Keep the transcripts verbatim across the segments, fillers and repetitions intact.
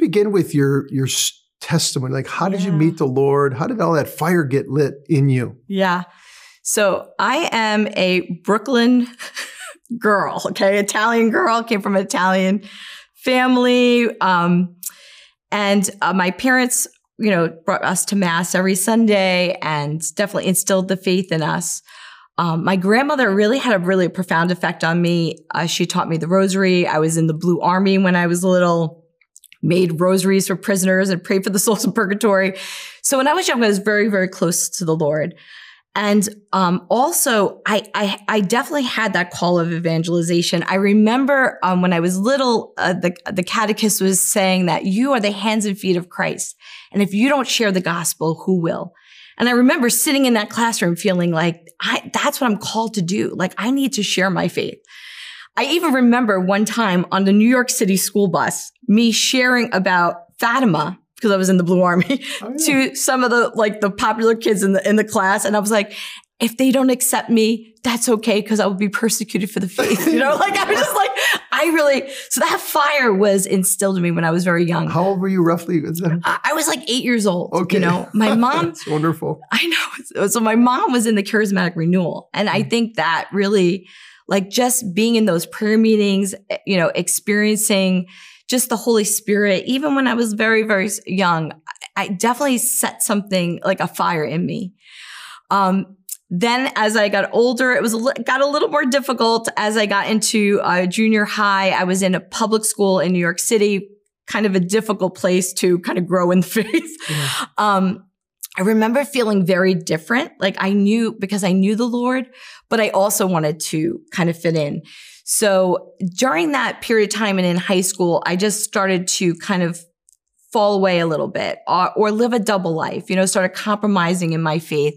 begin with your your testimony. Like, how did yeah. you meet the Lord? How did all that fire get lit in you? Yeah. So I am a Brooklyn girl, okay? Italian girl, came from an Italian family. Um, and uh, my parents, you know, brought us to mass every Sunday and definitely instilled the faith in us. Um, my grandmother really had a really profound effect on me. Uh, she taught me the rosary. I was in the Blue Army when I was little, made rosaries for prisoners and prayed for the souls in purgatory. So when I was young, I was very, very close to the Lord. And um, also, I, I I definitely had that call of evangelization. I remember um, when I was little, uh, the, the catechist was saying that you are the hands and feet of Christ. And if you don't share the gospel, who will? And I remember sitting in that classroom feeling like, I, that's what I'm called to do. Like, I need to share my faith. I even remember one time on the New York City school bus, me sharing about Fatima, because I was in the Blue Army, oh, yeah. to some of the, like, the popular kids in the, in the class. And I was like, if they don't accept me, that's okay, because I will be persecuted for the faith. You know, like, I was just like, I really, so that fire was instilled in me when I was very young. How old were you roughly? I, I was like eight years old. Okay. You know, my mom. That's wonderful. I know. So my mom was in the charismatic renewal. And I think that really, like, just being in those prayer meetings, you know, experiencing just the Holy Spirit, even when I was very, very young, I definitely set something like a fire in me. Um, then as I got older, it was a li- got a little more difficult. As I got into uh, junior high, I was in a public school in New York City, kind of a difficult place to kind of grow in faith. Yeah. Um, I remember feeling very different. Like, I knew, because I knew the Lord, but I also wanted to kind of fit in. So during that period of time and in high school, I just started to kind of fall away a little bit, or, or live a double life, you know, started compromising in my faith.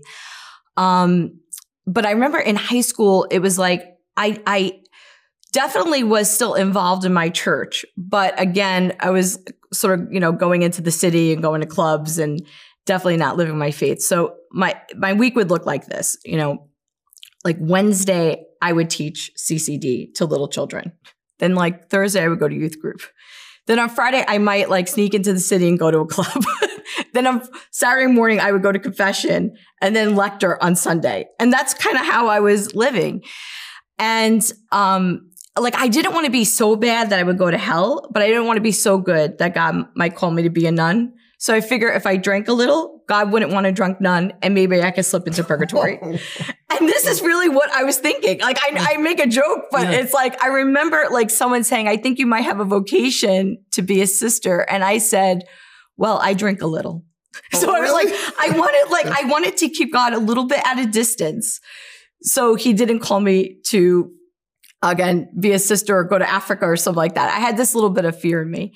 Um, but I remember in high school, it was like, I, I definitely was still involved in my church. But again, I was sort of, you know, going into the city and going to clubs and definitely not living my faith. So my, my week would look like this, you know, like Wednesday, I would teach C C D to little children. Then like Thursday, I would go to youth group. Then on Friday, I might like sneak into the city and go to a club. Then on Saturday morning, I would go to confession and then lecture on Sunday. And that's kind of how I was living. And um, like, I didn't want to be so bad that I would go to hell, but I didn't want to be so good that God might call me to be a nun. So I figure if I drank a little, God wouldn't want a drunk nun, and maybe I could slip into purgatory. And this is really what I was thinking. Like, I, I make a joke, but yeah. It's like, I remember like someone saying, I think you might have a vocation to be a sister. And I said, well, I drink a little. Oh, so I was really? like, I wanted, like, I wanted to keep God a little bit at a distance. So he didn't call me to, again, be a sister or go to Africa or something like that. I had this little bit of fear in me.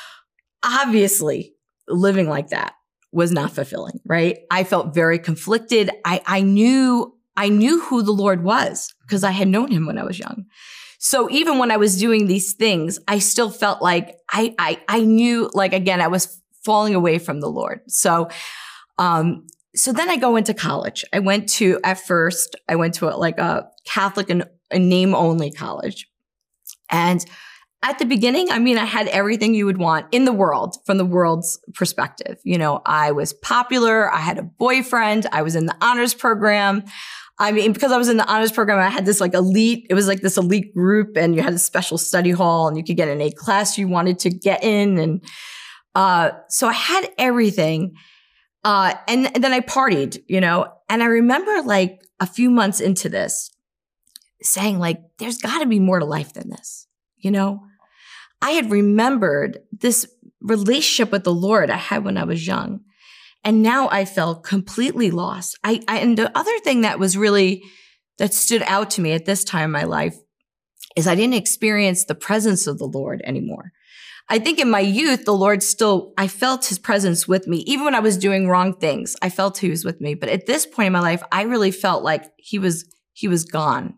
Obviously, living like that was not fulfilling, right? I felt very conflicted. I, I knew, I knew who the Lord was because I had known him when I was young. So even when I was doing these things, I still felt like I, I, I knew, like, again, I was falling away from the Lord. So, um, so then I go into college. I went to, at first, I went to a, like a Catholic and a name only college. And at the beginning, I mean, I had everything you would want in the world from the world's perspective. You know, I was popular. I had a boyfriend. I was in the honors program. I mean, because I was in the honors program, I had this like elite, it was like this elite group, and you had a special study hall and you could get in a class you wanted to get in. And, uh, so I had everything. Uh, and, and then I partied, you know, and I remember like a few months into this saying like, there's gotta be more to life than this, you know? I had remembered this relationship with the Lord I had when I was young. And now I felt completely lost. I, I, and the other thing that was really, that stood out to me at this time in my life is I didn't experience the presence of the Lord anymore. I think in my youth, the Lord still, I felt his presence with me. Even when I was doing wrong things, I felt he was with me. But at this point in my life, I really felt like he was, he was gone.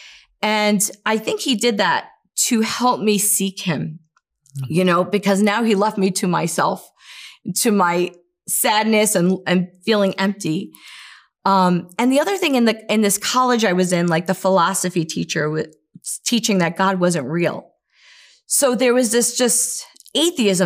And I think he did that to help me seek him, you know, because now he left me to myself, to my sadness and, and feeling empty. Um, and the other thing in the, in this college I was in, like the philosophy teacher was teaching that God wasn't real. So there was this just atheism